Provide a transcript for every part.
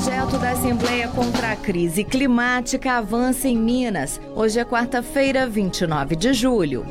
projeto da Assembleia contra a crise climática avança em Minas. Hoje é quarta-feira, 29 de julho.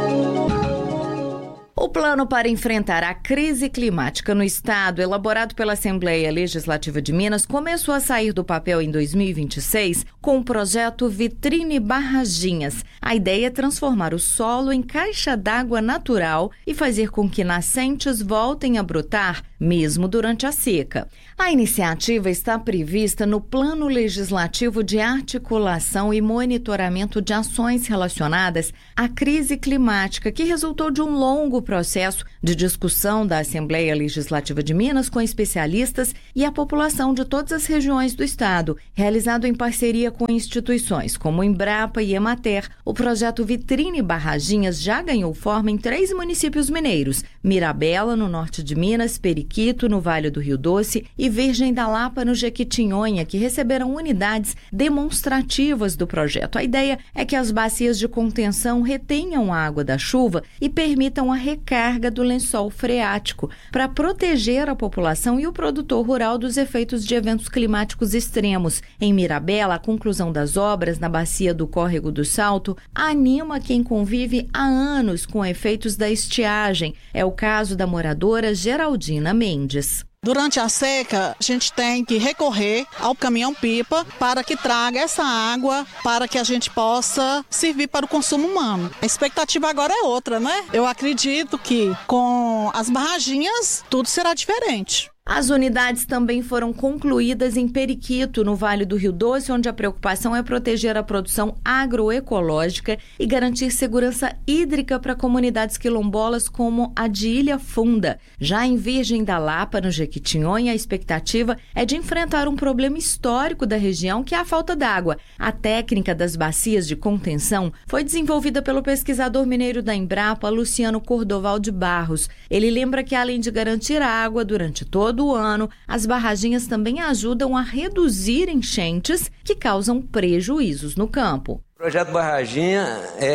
O plano para enfrentar a crise climática no estado, elaborado pela Assembleia Legislativa de Minas, começou a sair do papel em 2026 com o projeto Vitrine Barraginhas. A ideia é transformar o solo em caixa d'água natural e fazer com que nascentes voltem a brotar, mesmo durante a seca. A iniciativa está prevista no Plano Legislativo de Articulação e Monitoramento de Ações Relacionadas à Crise Climática, que resultou de um longo processo de discussão da Assembleia Legislativa de Minas com especialistas e a população de todas as regiões do estado, realizado em parceria com instituições como Embrapa e Emater. O projeto Vitrine Barraginhas já ganhou forma em 3 municípios mineiros: Mirabela, no norte de Minas, Periquito, no Vale do Rio Doce, e Virgem da Lapa, no Jequitinhonha, que receberam unidades demonstrativas do projeto. A ideia é que as bacias de contenção retenham a água da chuva e permitam a recarga do lençol freático para proteger a população e o produtor rural dos efeitos de eventos climáticos extremos. Em Mirabela, a conclusão das obras na bacia do Córrego do Salto anima quem convive há anos com efeitos da estiagem. É o caso da moradora Geraldina Mendes. Durante a seca, a gente tem que recorrer ao caminhão-pipa para que traga essa água para que a gente possa servir para o consumo humano. A expectativa agora é outra, né? Eu acredito que com as barraginhas tudo será diferente. As unidades também foram concluídas em Periquito, no Vale do Rio Doce, onde a preocupação é proteger a produção agroecológica e garantir segurança hídrica para comunidades quilombolas como a de Ilha Funda. Já em Virgem da Lapa, no Jequitinhonha, a expectativa é de enfrentar um problema histórico da região, que é a falta d'água. A técnica das bacias de contenção foi desenvolvida pelo pesquisador mineiro da Embrapa, Luciano Cordoval de Barros. Ele lembra que, além de garantir a água durante todo o ano, as barraginhas também ajudam a reduzir enchentes que causam prejuízos no campo. O projeto Barraginha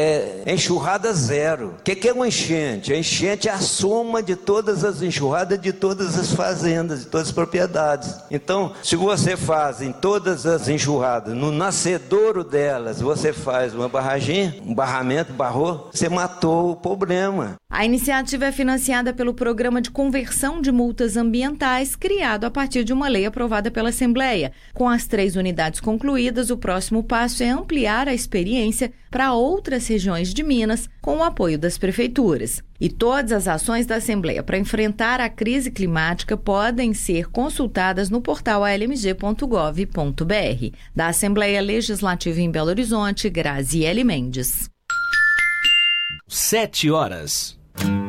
é enxurrada zero. O que é uma enchente? A enchente é a soma de todas as enxurradas de todas as fazendas, de todas as propriedades. Então, se você faz em todas as enxurradas, no nascedouro delas, você faz uma barraginha, um barramento, barrou, você matou o problema. A iniciativa é financiada pelo Programa de Conversão de Multas Ambientais, criado a partir de uma lei aprovada pela Assembleia. Com as 3 unidades concluídas, o próximo passo é ampliar a experiência para outras regiões de Minas, com o apoio das prefeituras. E todas as ações da Assembleia para enfrentar a crise climática podem ser consultadas no portal almg.gov.br. Da Assembleia Legislativa em Belo Horizonte, Graziele Mendes. 7 horas.